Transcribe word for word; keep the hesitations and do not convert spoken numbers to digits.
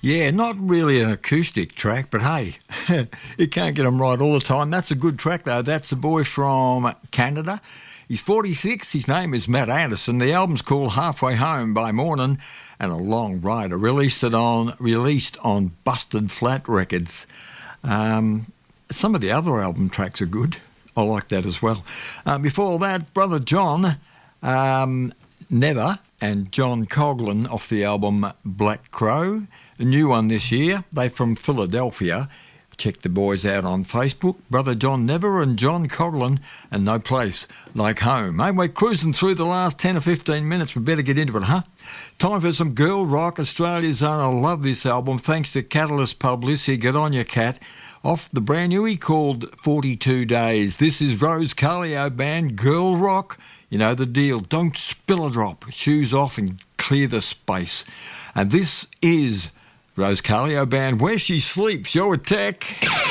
Yeah, not really an acoustic track, but hey, you can't get them right all the time. That's a good track, though. That's a boy from Canada. He's forty-six. His name is Matt Anderson. The album's called Halfway Home by Morning and a Long Rider. Released it on released on Busted Flat Records. Um, some of the other album tracks are good. I like that as well. Uh, before that, Brother John, um, Never, and John Coghlan off the album Black Crow. A new one this year. They're from Philadelphia. Check the boys out on Facebook. Brother John Never and John Coghlan, and No Place Like Home. Hey, we're cruising through the last ten or fifteen minutes. We better get into it, huh? Time for some girl rock. Australia's own. I love this album. Thanks to Catalyst Publicity. Get on your cat. Off the brand new, he called forty-two days. This is Rose Carlio Band, Girl Rock. You know the deal. Don't spill a drop. Shoes off and clear the space. And this is Rose Carlio Band, Where She Sleeps. Your attack.